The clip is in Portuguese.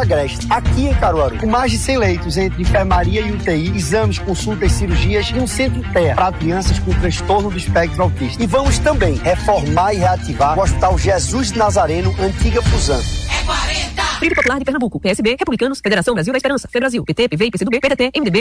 Agreste, aqui em Caruaru, com mais de 100 leitos entre enfermaria e UTI, exames, consultas, cirurgias e um centro TEA para crianças com transtorno do espectro autista. E vamos também reformar e reativar o Hospital Jesus Nazareno, antiga Fusan. É 40! Frente Popular de Pernambuco, PSB, Republicanos, Federação Brasil da Esperança, FEBrasil, PT, PV, PCdoB, PDT, MDB,